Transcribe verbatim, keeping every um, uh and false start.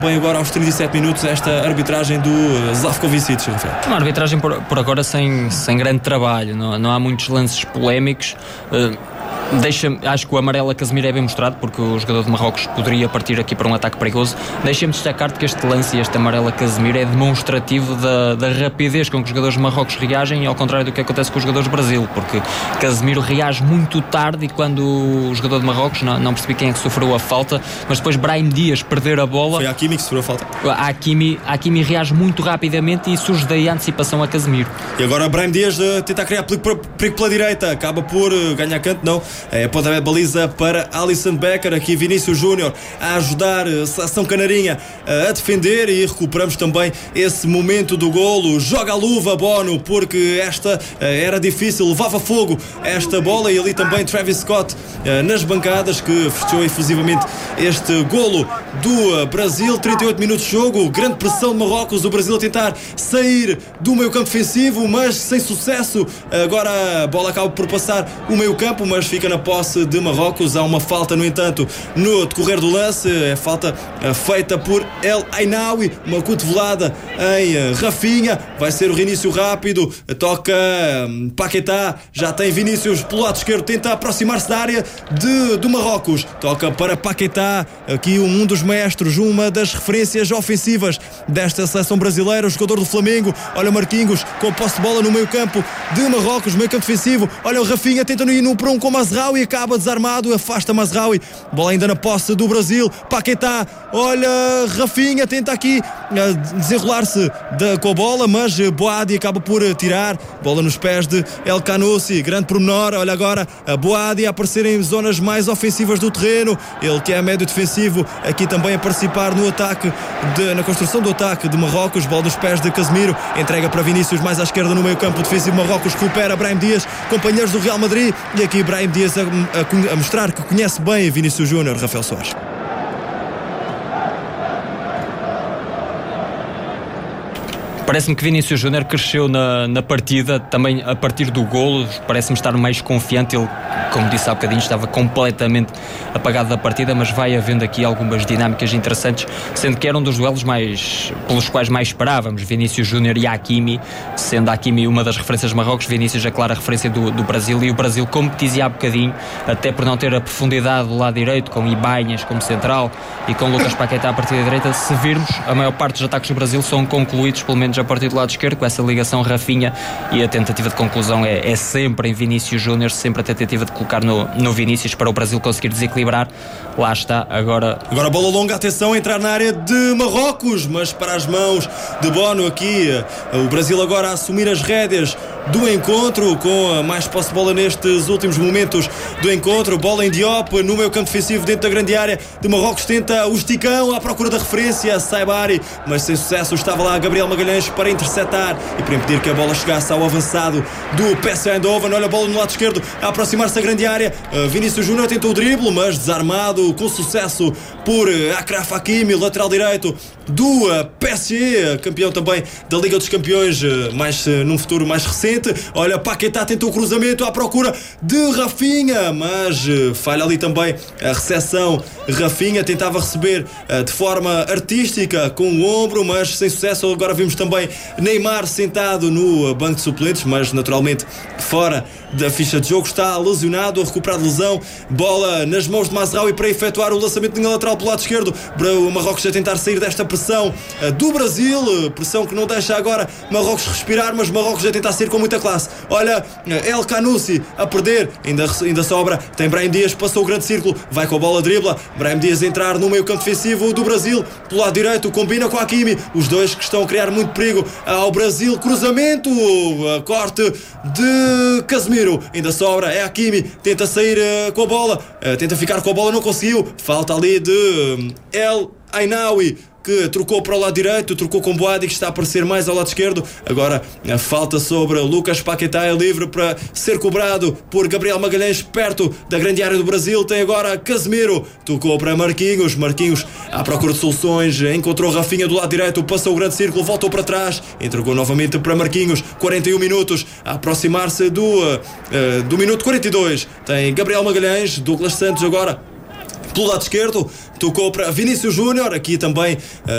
Bem, agora aos trinta e sete minutos, esta arbitragem do Zlatkovic, Rafael. Uma arbitragem por, por agora sem, sem grande trabalho, não, não há muitos lances polémicos. Uh, Deixa, acho que o amarelo a Casemiro é bem mostrado, porque o jogador de Marrocos poderia partir aqui para um ataque perigoso. Deixem-me destacar-te que este lance e este amarelo a Casemiro é demonstrativo da, da rapidez com que os jogadores de Marrocos reagem, ao contrário do que acontece com os jogadores do Brasil, porque Casemiro reage muito tarde e quando o jogador de Marrocos, não, não percebi quem é que sofreu a falta, mas depois Brahim Dias perder a bola. Foi a Hakimi que sofreu a falta. A Hakimi, a Hakimi reage muito rapidamente e surge daí a antecipação a Casemiro. E agora Brahim Dias uh, tenta criar perigo, perigo pela direita, acaba por uh, ganhar canto, não. É pontapé de baliza para Alisson Becker, aqui Vinícius Júnior a ajudar a Seleção Canarinha a defender e recuperamos também esse momento do golo. Joga a luva Bono, porque esta era difícil, levava fogo esta bola, e ali também Travis Scott nas bancadas, que fechou efusivamente este golo do Brasil. trinta e oito minutos de jogo, grande pressão de Marrocos, o Brasil a tentar sair do meio campo defensivo, mas sem sucesso. Agora a bola acaba por passar o meio campo, mas fica na posse de Marrocos. Há uma falta, no entanto, no decorrer do lance, é falta feita por El Ainaoui, uma cotovelada em Rafinha, vai ser o reinício rápido, toca Paquetá, já tem Vinícius pelo lado esquerdo, tenta aproximar-se da área de, do Marrocos, toca para Paquetá, aqui um dos maestros, uma das referências ofensivas desta seleção brasileira, o jogador do Flamengo. Olha Marquinhos com posse de bola no meio campo de Marrocos, meio campo defensivo, olha o Rafinha tentando ir no por um com Mazraoui, acaba desarmado, afasta Mazraoui, bola ainda na posse do Brasil. Paquetá, olha Rafinha, tenta aqui desenrolar-se de, com a bola, mas Boadi acaba por tirar, bola nos pés de El Kanoussi, grande pormenor. Olha agora a Boadi a aparecer em zonas mais ofensivas do terreno, ele que é médio defensivo, aqui também a participar no ataque, de, na construção do ataque de Marrocos. Bola nos pés de Casemiro, entrega para Vinícius mais à esquerda no meio campo defensivo. Marrocos recupera Brahim Dias, companheiros do Real Madrid, e aqui Brahim Dias a, a, a mostrar que conhece bem Vinícius Júnior. Rafael Soares. Parece-me que Vinícius Júnior cresceu na, na partida, também a partir do golo, parece-me estar mais confiante. Ele, como disse há bocadinho, estava completamente apagado da partida, mas vai havendo aqui algumas dinâmicas interessantes, sendo que era um dos duelos mais, pelos quais mais esperávamos, Vinícius Júnior e Hakimi, sendo Hakimi uma das referências de Marrocos, Vinícius a clara referência do, do Brasil, e o Brasil, como te dizia há bocadinho, até por não ter a profundidade do lado direito, com Ibanhas como central e com Lucas Paquetá a partir da direita, se virmos, a maior parte dos ataques do Brasil são concluídos, pelo menos a partir do lado esquerdo, com essa ligação Rafinha, e a tentativa de conclusão é, é sempre em Vinícius Júnior, sempre a tentativa de colocar no, no Vinícius para o Brasil conseguir desequilibrar. Lá está, agora... Agora bola longa, atenção, entrar na área de Marrocos, mas para as mãos de Bono aqui, o Brasil agora a assumir as rédeas do encontro, com mais posse de bola nestes últimos momentos do encontro. Bola em Diop, no meio campo defensivo dentro da grande área de Marrocos, tenta o esticão à procura da referência, Saibari, mas sem sucesso. Estava lá Gabriel Magalhães para interceptar e para impedir que a bola chegasse ao avançado do P S V Eindhoven. Olha a bola no lado esquerdo a aproximar-se da grande área, uh, Vinícius Júnior tentou o drible, mas desarmado com sucesso por uh, Achraf Hakimi, lateral direito do uh, P S G, campeão também da Liga dos Campeões, uh, mais, uh, num futuro mais recente. Olha, Paquetá tentou o cruzamento à procura de Rafinha, mas uh, falha ali também a recepção. Rafinha tentava receber uh, de forma artística com o ombro, mas sem sucesso. Agora vimos também Neymar sentado no banco de suplentes, mas naturalmente fora da ficha de jogo, está lesionado, a recuperar de lesão. Bola nas mãos de Mazraoui para efetuar o lançamento de linha lateral pelo lado esquerdo. O Marrocos a tentar sair desta pressão do Brasil, pressão que não deixa agora Marrocos respirar, mas Marrocos a tentar sair com muita classe. Olha, El Kanoussi a perder, ainda, ainda sobra, tem Brahim Dias, passou o grande círculo, vai com a bola, dribla, Brahim Dias a entrar no meio campo defensivo do Brasil, pelo lado direito, combina com Hakimi, os dois que estão a criar muito perigo ao Brasil. Cruzamento, corte de Casemiro, ainda sobra, é Hakimi, tenta sair uh, com a bola, uh, tenta ficar com a bola, não conseguiu, falta ali de uh, El Ainaoui, que trocou para o lado direito, trocou com Boadi, que está a aparecer mais ao lado esquerdo. Agora a falta sobre Lucas Paquetá, é livre para ser cobrado por Gabriel Magalhães, perto da grande área do Brasil. Tem agora Casemiro, tocou para Marquinhos, Marquinhos à procura de soluções, encontrou Rafinha do lado direito, passou o grande círculo, voltou para trás, entregou novamente para Marquinhos. Quarenta e um minutos a aproximar-se do, uh, do minuto quarenta e dois. Tem Gabriel Magalhães, Douglas Santos agora pelo lado esquerdo, tocou para Vinícius Júnior, aqui também uh,